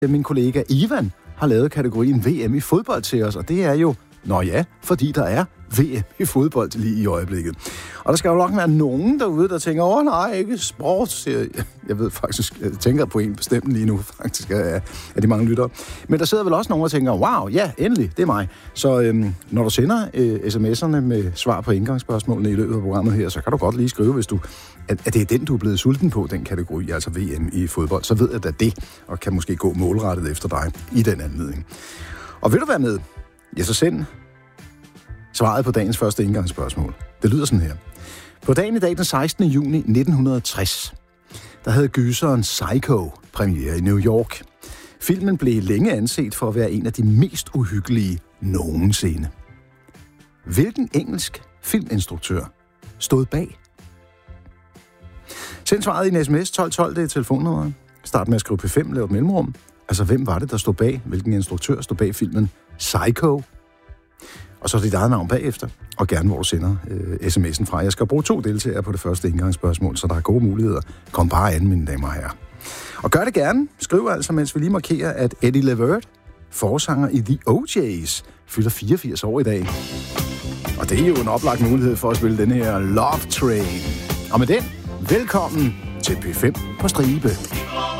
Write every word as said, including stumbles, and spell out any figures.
Min kollega Ivan har lavet kategorien V M i fodbold til os, og det er jo, nå ja, fordi der er V M i fodbold lige i øjeblikket. Og der skal jo nok være nogen derude, der tænker, åh nej, ikke sport. Jeg ved faktisk, jeg tænker på en bestemt lige nu, faktisk, af, af de mange lyttere. Men der sidder vel også nogen, der tænker, wow, ja, endelig, det er mig. Så øhm, når du sender øh, sms'erne med svar på indgangsspørgsmålene i løbet af programmet her, så kan du godt lige skrive, hvis du, at, at det er den, du er blevet sulten på, den kategori, altså V M i fodbold. Så ved jeg da det, og kan måske gå målrettet efter dig i den anledning. Og vil du være med? Ja, så send svaret på dagens første indgangsspørgsmål. Det lyder sådan her. På dagen i dag, den sekstende juni nitten tres, der havde gyseren Psycho premiere i New York. Filmen blev længe anset for at være en af de mest uhyggelige nogensinde. Hvilken engelsk filminstruktør stod bag? Send svaret i en sms tolv tolv, det er telefonnummeret. Start med at skrive P fem, lav et mellemrum. Altså, hvem var det, der stod bag? Hvilken instruktør stod bag filmen Psycho? Og så dit eget navn bagefter, og gerne hvor du sender øh, sms'en fra. Jeg skal bruge to deltagere på det første indgangsspørgsmål, så der er gode muligheder. Kom bare an, mine damer og herrer. Og gør det gerne. Skriv altså, mens vi lige markerer, at Eddie Levert, forsanger i The O J's, fylder fireogfirs år i dag. Og det er jo en oplagt mulighed for at spille den her Love Train. Og med den, velkommen til P fem på stribe.